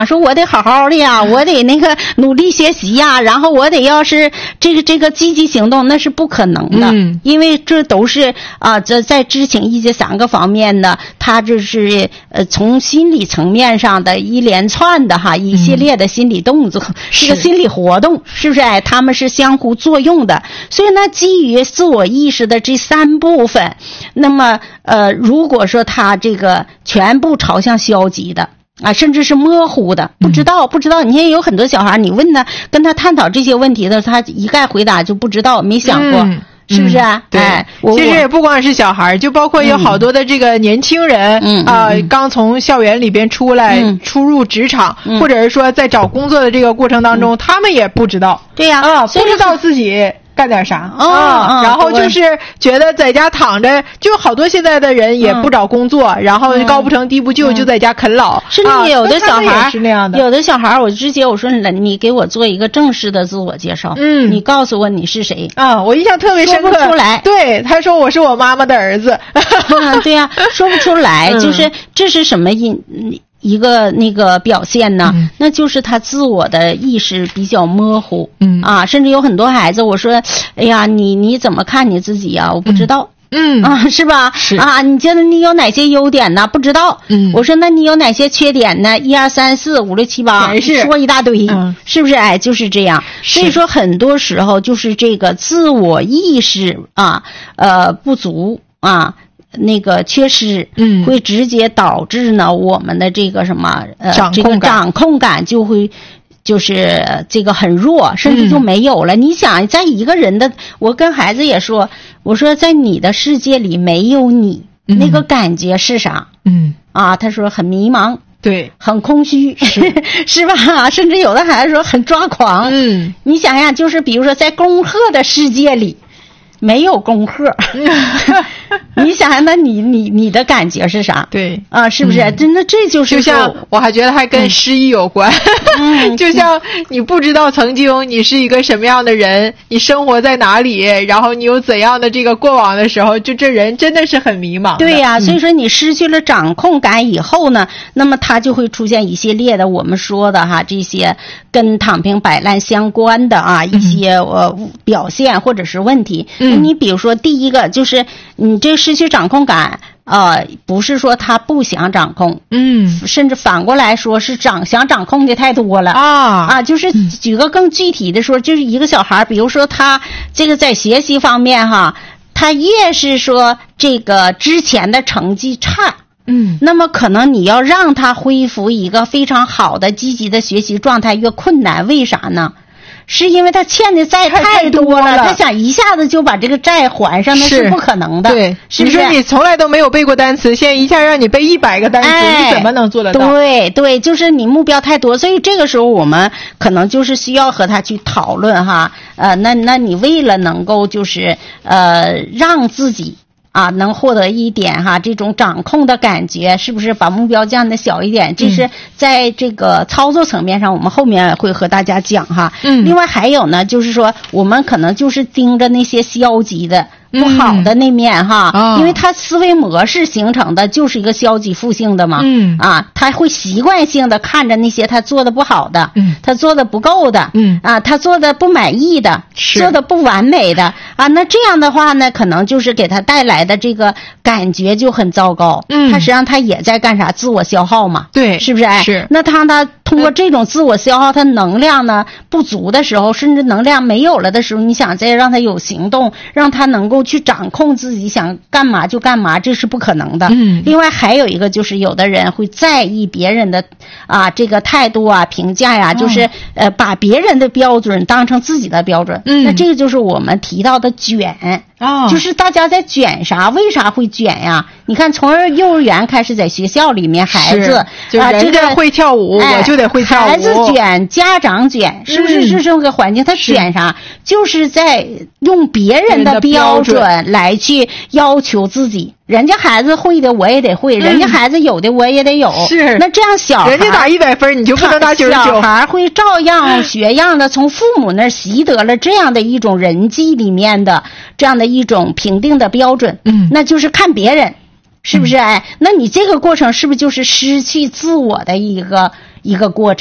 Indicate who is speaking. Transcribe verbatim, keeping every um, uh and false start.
Speaker 1: 说我得好好的呀，我得那个努力学习呀，然后我得要是这个这个积极行动，那是不可能的，嗯、因为这都是啊，在在知情意见三个方面呢，它这是呃从心理层面上的一连串的哈一系列的心理动作，这、嗯、个心理活动是不是？哎，他们是相互作用的，所以呢，基于自我意识的这三部分，那么呃，如果说他这个全部朝向消极的。啊，甚至是模糊的，不知道，不知道。你看，有很多小孩，你问他，跟他探讨这些问题的，他一概回答就不知道，没想过，嗯、是不是啊？
Speaker 2: 嗯、对，
Speaker 1: 哎，
Speaker 2: 其实也不光是小孩，就包括有好多的这个年轻人，嗯啊、呃，刚从校园里边出来，嗯、初入职场，嗯、或者是说在找工作的这个过程当中，嗯、他们也不知道，
Speaker 1: 对呀、
Speaker 2: 啊，啊，不知道自己。干点啥
Speaker 1: 啊、哦？
Speaker 2: 然后就是觉得在家躺着，就好多现在的人也不找工作，嗯、然后高不成低不就，嗯、就在家啃老。
Speaker 1: 甚至有的小孩、
Speaker 2: 啊、是那样的，
Speaker 1: 有的小孩，我直接我说你给我做一个正式的自我介绍，嗯，你告诉我你是谁
Speaker 2: 啊？我印象特别深刻，
Speaker 1: 说不出来。
Speaker 2: 对，他说我是我妈妈的儿子。
Speaker 1: 啊，对呀、啊，说不出来，嗯、就是这是什么因？一个那个表现呢、嗯，那就是他自我的意识比较模糊，嗯啊，甚至有很多孩子，我说，哎呀，你你怎么看你自己呀、啊？我不知道，嗯啊，是吧？
Speaker 2: 是
Speaker 1: 啊，你觉得你有哪些优点呢？不知道，嗯，我说那你有哪些缺点呢？一二三四五六七八，说一大堆，嗯，是不是？哎，就是这样。所以说，很多时候就是这个自我意识啊，呃，不足啊。那个缺失，嗯，会直接导致呢我们的这个什么呃这个掌控感就会就是这个很弱，甚至就没有了。嗯、你想，在一个人的，我跟孩子也说，我说在你的世界里没有你，嗯、那个感觉是啥？嗯，啊，他说很迷茫，
Speaker 2: 对，
Speaker 1: 很空虚，是, 是吧？甚至有的孩子说很抓狂。嗯，你想想，就是比如说在恭贺的世界里。没有恭贺，你想那你你你的感觉是啥？
Speaker 2: 对
Speaker 1: 啊，是不是？嗯、真的这就是
Speaker 2: 就像我还觉得还跟失忆有关，嗯、就像你不知道曾经你是一个什么样的人，你生活在哪里，然后你有怎样的这个过往的时候，就这人真的是很迷茫。
Speaker 1: 对呀、啊，嗯、所以说你失去了掌控感以后呢，那么它就会出现一系列的我们说的哈这些跟躺平摆烂相关的啊一些呃表现或者是问题。嗯你比如说，第一个就是你这失去掌控感，呃，不是说他不想掌控，嗯，甚至反过来说是掌想掌控的太多了啊啊！就是举个更具体的说，就是一个小孩，比如说他这个在学习方面哈，他越是说这个之前的成绩差。嗯，那么可能你要让他恢复一个非常好的积极的学习状态越困难，为啥呢？是因为他欠的债太多了，他想一下子就把这个债还上，那是不可能的。
Speaker 2: 对，
Speaker 1: 是不是？
Speaker 2: 你说你从来都没有背过单词，现在一下让你背一百个单词，哎、你怎么能做得到？
Speaker 1: 对对，就是你目标太多，所以这个时候我们可能就是需要和他去讨论哈。呃，那那你为了能够就是呃让自己。啊，能获得一点哈这种掌控的感觉，是不是把目标降得小一点？这是在这个操作层面上，我们后面会和大家讲哈。嗯。另外还有呢，就是说我们可能就是盯着那些消极的。不好的那面哈、嗯哦，因为他思维模式形成的就是一个消极负性的嘛，嗯啊，他会习惯性的看着那些他做的不好的，嗯，他做的不够的，嗯啊，他做的不满意的，做的不完美的啊，那这样的话呢，可能就是给他带来的这个感觉就很糟糕，嗯，他实际上他也在干啥？自我消耗嘛，
Speaker 2: 对，
Speaker 1: 是不是？哎，
Speaker 2: 是。
Speaker 1: 那他他通过这种自我消耗，他能量呢不足的时候，甚至能量没有了的时候，你想再让他有行动，让他能够去掌控自己想干嘛就干嘛，这是不可能的。嗯。另外还有一个就是，有的人会在意别人的啊这个态度啊评价呀、啊，就是、哦、呃把别人的标准当成自己的标准。嗯。那这个就是我们提到的卷。哦。就是大家在卷啥？为啥会卷呀？你看，从幼儿园开始，在学校里面，孩子
Speaker 2: 就是人家会跳舞，啊这个、我就得会跳舞。
Speaker 1: 孩子卷，家长卷，是不是？是这个环境，他卷啥？就是在用别人的标准来去要求自己。人家孩子会的我也得会，嗯、人家孩子有的我也得有。
Speaker 2: 是。
Speaker 1: 那这样小孩，
Speaker 2: 人家打一百分，你就不能打九十九。
Speaker 1: 小孩会照样学样的，从父母那儿习得了这样的一种人际里面的这样的一种评定的标准。嗯。那就是看别人。 是不是？哎，那你这个过程是不是就是失去自我的一个一个过程？